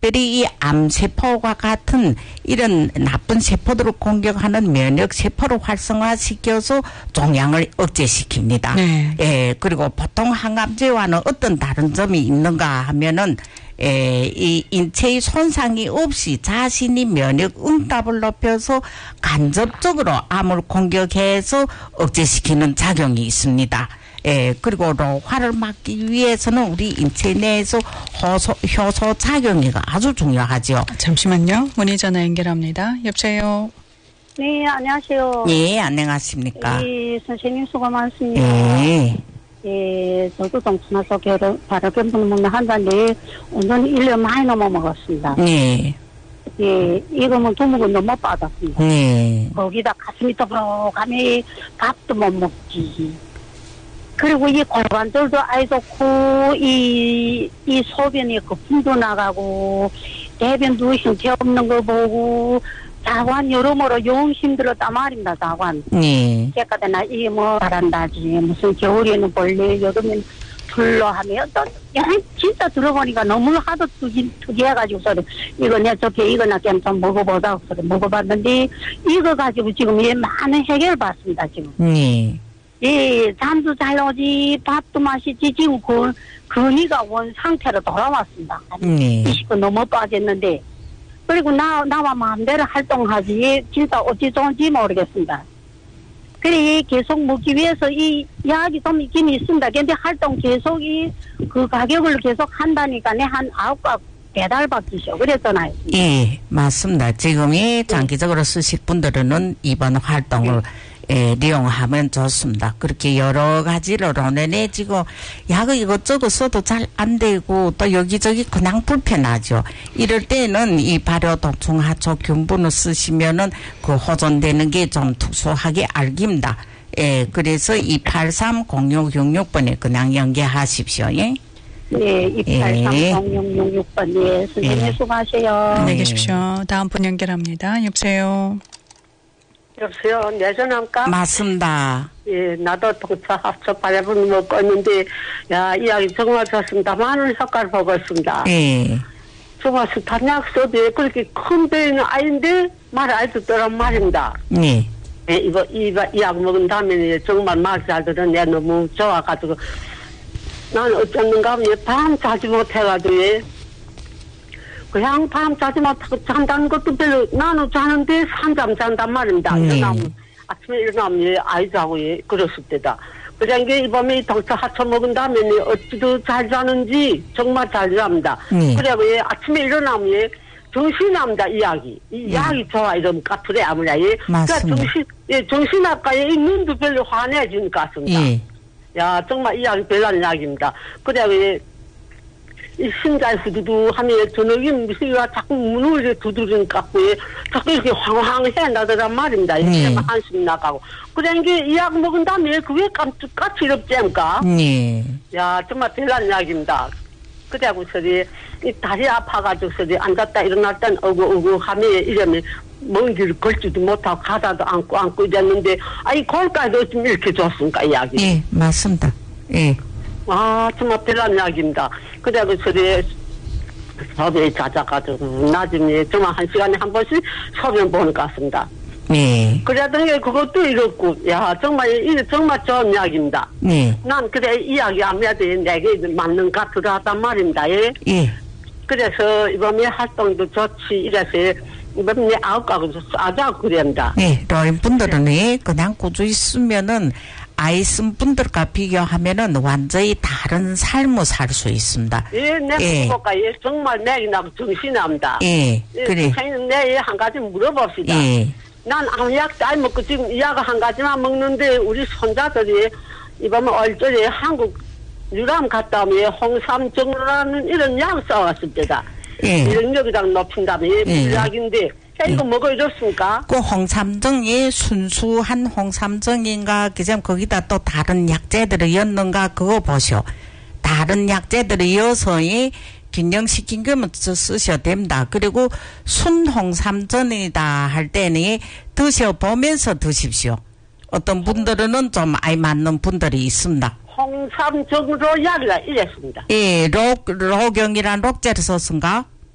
이것들이 이 암세포와 같은 이런 나쁜 세포들을 공격하는 면역 세포를 활성화시켜서 종양을 억제시킵니다. 네. 예, 그리고 보통 항암제와는 어떤 다른 점이 있는가 하면은 이 인체의 손상이 없이 자신이 면역 응답을 높여서 간접적으로 암을 공격해서 억제시키는 작용이 있습니다. 예, 그리고 노화를 막기 위해서는 우리 인체 내에서 효소 작용이 아주 중요하죠. 잠시만요. 문의 전화 연결합니다. 여보세요. 네, 안녕하세요. 예, 안녕하십니까. 예, 선생님 수고 많습니다. 예. 예, 저도 동천에서 바로견분 먹는 한 잔에 온전히 1년 많이 넘어 먹었습니다. 예. 예, 이거는 두목은 너무 빠졌습니다. 예. 거기다 가슴이 더부룩하니 밥도 못 먹지. 그리고 이 골반절도 아이 좋고, 이 소변이 거품도 나가고, 대변도 형태 없는 거 보고, 자관 여러모로 영 힘들었단 말입니다, 자관. 예. 깨끗하나 이게 뭐 잘한다지, 무슨 겨울에는 벌레, 여름에는 풀로 하면, 또, 진짜 들어보니까 너무 하도 특이해가지고, 소리, 이거 내 저게 이거나 좀 먹어보자, 소리 먹어봤는데, 이거 가지고 지금 예, 많은 해결을 받습니다, 지금. 예. 예, 잠도 잘 오지, 밥도 맛있지, 지금 근위가 원 상태로 돌아왔습니다. 20분 넘어 빠졌는데, 그리고 나와 마음대로 활동하지, 진짜 어찌 좋은지 모르겠습니다. 그래, 계속 먹기 위해서 이 약이 좀 있긴 있습니다. 근데 활동 계속 그 가격을 계속 한다니까, 한 9가 배달받기죠. 그랬잖아요. 예, 맞습니다. 지금이 장기적으로 쓰실 분들은 이번 활동을利用하면 좋습니다. 그렇게 여러 가지로 논해내지고 약을 이것저것 써도 잘 안 되고 또 여기저기 그냥 불편하죠. 이럴 때는 이 발효독충하초 균분을 쓰시면은 그 호전되는 게 좀 특수하게 알깁니다. 예, 그래서 283-0666번에 그냥 연계하십시오. 예. 네, 283-0666번. 예, 선생님 수고하세요. 안녕히 계십시오. 다음 분 연결합니다. 여보세요. 여보세요. 내 전화입니까? 맞습니다. 예, 나도 동차 합쳐 바라보는 먹고 있는데, 야, 이야기 정말 좋습니다. 많은 효과를 보고 있습니다. 예. 정말 스탄약 써도 그렇게 큰 배는 아닌데, 말 안 듣더란 말입니다. 예. 예, 이 약 먹은 다음에 정말 말 잘 들은 내 너무 좋아가지고, 난 어쩌는가 하면 밤 자지 못해가지고, 예. 그냥 밤 자지 못하고 잔다는 것도 별로, 나는 자는데 한잠 잔단 말입니다. 일어나면, 아침에 일어나면, 예, 아이 자고, 예, 그랬을 때다. 그냥 이게 이 밤에 동차 하쳐 먹은 다음에, 어찌도 잘 자는지, 정말 잘 잡니다. 그래고, 예, 아침에 일어나면, 예, 정신이 납니다, 이 약이. 이 약이 좋아, 이러면 까투레 아무냐, 예. 맞습니다. 그러니까 정신학과에 이 눈도 별로 환해지는 것 같습니다. 예. 야, 정말 이 약이 별난 약입니다. 그래고, 예, 이 심장이 후두두 하면 저녁에 무슨가 자꾸 문을 두드리는 것 같고, 자꾸 이렇게 황황해 나더란 말입니다. 이렇게 한숨 나가고. 그러니까 이 약 먹은 다음에 그게 까칠없지 않을까? 야, 정말 별난 약입니다. 그래갖고 소리, 이 다리 아파가지고 소리 앉았다 일어날 땐 어구 하면 이러면 먼 길을 걸지도 못하고 가다도 안고 이랬는데, 이 골까지도 좀 이렇게 좋습니까, 이 약이? 예, 맞습니다. 예. 아, 정말 별난 약입니다. 그래고 소리 소변이 잦아가지고 나중에 정말 1시간에 한 번씩 소변 보는 것 같습니다. 예. 그러던 그것도 이렇고, 야, 이게 정말 좋은 약입니다. 난 그래, 이 약이 아무래도 내게 맞는 것 같더라단 말입니다. 예. 예. 그래서 이번에 활동도 좋지, 이래서 이번에 9가구 아주 그랬다. 예, 노인분들은 예, 그냥 꾸준히 쓰면은 아이 쓴 분들과 비교하면은 완전히 다른 삶을 살 수 있습니다. 예, 내가 예, 정말 내게 나고 정신이 납니다. 예, 그래. 내 한 가지 물어봅시다. 예. 난 아무 약 잘 먹고 지금 이 약 한 가지만 먹는데 우리 손자들이 이번에 얼절에 한국 유람 갔다 오면 홍삼정라는 이런 약 써왔을 때다. 예. 면역이랑 높인 다음에 약인데 이거 먹어야 좋습니까? 그 홍삼정이 순수한 홍삼정인가, 그냥 거기다 또 다른 약재들을 였는가, 그거 보시오. 다른 약재들을 이어서 균형시킨 거면 쓰셔도 됩니다. 그리고 순홍삼전이다 할 때는 드셔보면서 드십시오. 어떤 분들은 좀 아이 맞는 분들이 있습니다. 홍삼정으로 약이라 이랬습니다. 예, 로경이란 록제를 썼은가?